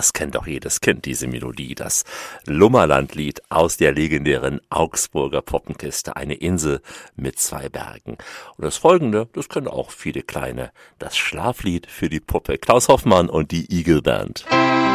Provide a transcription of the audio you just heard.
das kennt doch jedes Kind, diese Melodie, das Lummerlandlied aus der legendären Augsburger Poppenkiste, eine Insel mit 2 Bergen. Und das folgende, das können auch viele Kleine, das Schlaflied für die Puppe, Klaus Hoffmann und die Eagle Band.